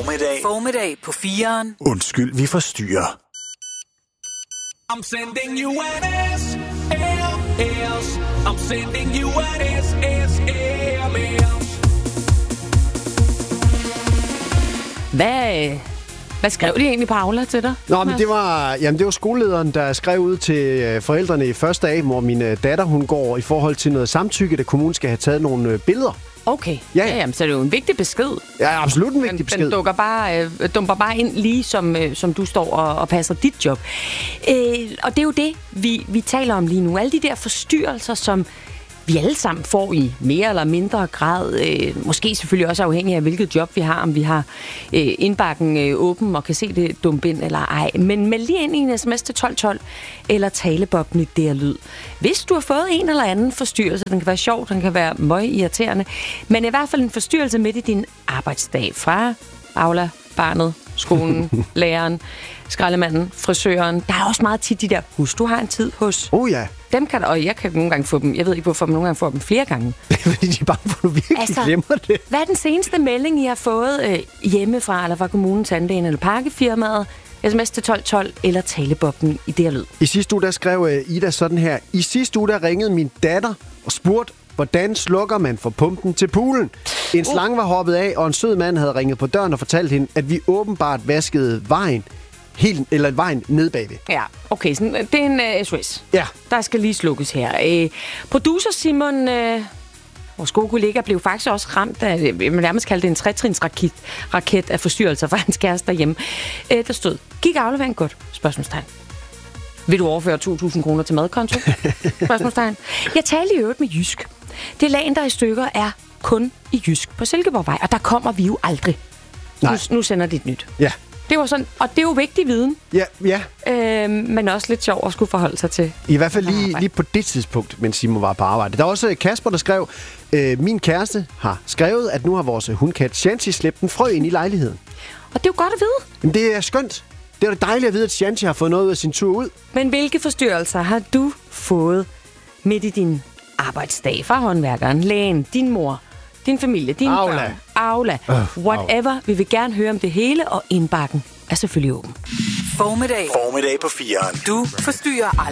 Formiddag på 4'eren. Undskyld, vi forstyrrer. I'm sending you an SLS. I'm sending you an SSMS. Hvad skrev de egentlig på Aula til dig? Nå, men det var skolelederen, der skrev ud til forældrene i første dag, hvor min datter, hun går i forhold til noget samtykke, at kommunen skal have taget nogle billeder. Okay, jamen, så er det jo en vigtig besked. Ja, absolut en vigtig besked. Den dumper bare ind lige som du står og passer dit job. Og det er jo det, vi taler om lige nu. Alle de der forstyrrelser, som vi alle sammen får i mere eller mindre grad. Måske selvfølgelig også afhængig af, hvilket job vi har. Om vi har indbakken åben og kan se det dumpe ind eller ej. Men meld lige ind i en sms til 1212 eller talebobben i det lyd. Hvis du har fået en eller anden forstyrrelse, den kan være sjov, den kan være møgirriterende, men i hvert fald en forstyrrelse midt i din arbejdsdag fra Aula, barnet, skolen, læreren, skraldemanden, frisøren. Der er også meget tit de der, husk, du har en tid hos. Ja. Dem kan, og jeg kan nogle gange få dem, jeg ved ikke hvorfor, men nogle gange får dem flere gange. Fordi de er bange for, at du virkelig glemmer det. Hvad er den seneste melding, I har fået hjemmefra, eller fra kommunen, tandlægen eller pakkefirmaet? SMS til 1212 eller talebobben i det lyd. I sidste uge, der skrev Ida sådan her. I sidste uge, der ringede min datter og spurgte, hvordan slukker man for pumpen til poolen? En slange var hoppet af, og en sød mand havde ringet på døren og fortalt hende, at vi åbenbart vaskede vejen vejen ned bagved. Ja, okay, så det er en SOS. Ja. Der skal lige slukkes her. Producer Simon, vores gode kollega, blev faktisk også ramt af, jeg vil nærmest kalde det en tretrinsraket af forstyrrelser fra hans kæreste derhjemme. Der stod, gik aflevering godt? Spørgsmålstegn. Vil du overføre 2.000 kroner til madkonto? Spørgsmålstegn. Jeg talte i øvrigt med Jysk. Det lagen, der er i stykker, er kun i Jysk på Silkeborgvej, og der kommer vi jo aldrig. Nu sender de et nyt. Ja. Det var sådan, og det er jo vigtig viden. Ja. Men også lidt sjov at skulle forholde sig til. I hvert fald lige på det tidspunkt, mens Simon var på arbejde. Der var også Kasper, der skrev, min kæreste har skrevet, at nu har vores hundkat Shanti slæbt en frø ind i lejligheden. Og det er jo godt at vide. Jamen, det er skønt. Det er jo dejligt at vide, at Shanti har fået noget ud af sin tur ud. Men hvilke forstyrrelser har du fået midt i din arbejdsdag fra håndværkeren, lægen, din mor, din familie, dine børn, Aula, whatever. Vi vil gerne høre om det hele, og indbakken er selvfølgelig åben. Formiddag på 4'eren. Du forstyrrer aldrig.